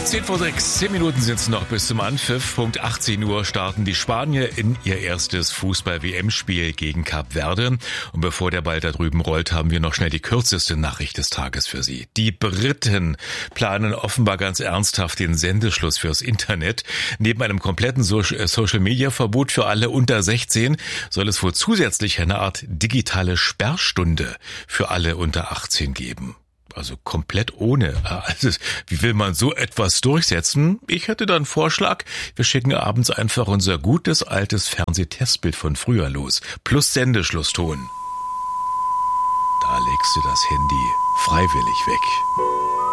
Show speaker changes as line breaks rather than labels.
10:06, 10 Minuten sind es noch bis zum Anpfiff. Punkt 18 Uhr starten die Spanier in ihr erstes Fußball-WM-Spiel gegen Kap Verde. Und bevor der Ball da drüben rollt, haben wir noch schnell die kürzeste Nachricht des Tages für Sie. Die Briten planen offenbar ganz ernsthaft den Sendeschluss fürs Internet. Neben einem kompletten Social-Media-Verbot für alle unter 16 soll es wohl zusätzlich eine Art digitale Sperrstunde für alle unter 18 geben. Also komplett ohne. Also, wie will man so etwas durchsetzen? Ich hätte da einen Vorschlag. Wir schicken abends einfach unser gutes, altes Fernsehtestbild von früher los. Plus Sendeschlusston. Da legst du das Handy freiwillig weg.